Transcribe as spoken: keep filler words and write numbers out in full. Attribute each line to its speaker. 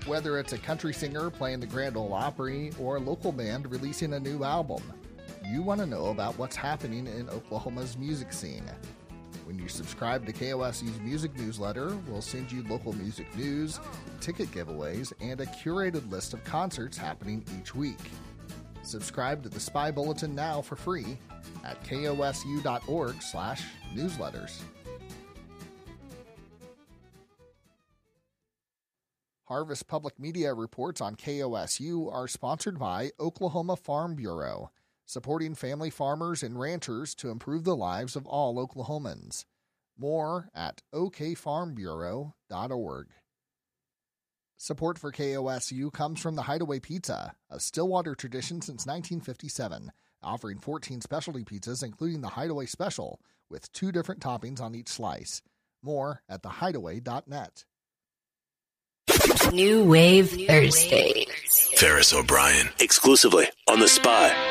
Speaker 1: Whether it's a country singer playing the Grand Ole Opry or a local band releasing a new album, you want to know about what's happening in Oklahoma's music scene. When you subscribe to K O S U's music newsletter, we'll send you local music news, ticket giveaways, and a curated list of concerts happening each week. Subscribe to the Spy Bulletin now for free at kosu.org slash newsletters. Harvest Public Media reports on K O S U are sponsored by Oklahoma Farm Bureau, supporting family farmers and ranchers to improve the lives of all Oklahomans. More at o k farm bureau dot org. Support for K O S U comes from the Hideaway Pizza, a Stillwater tradition since nineteen fifty-seven, offering fourteen specialty pizzas including the Hideaway Special, with two different toppings on each slice. More at the hideaway dot net.
Speaker 2: New Wave Thursday.
Speaker 3: Ferris O'Brien, exclusively on The Spy.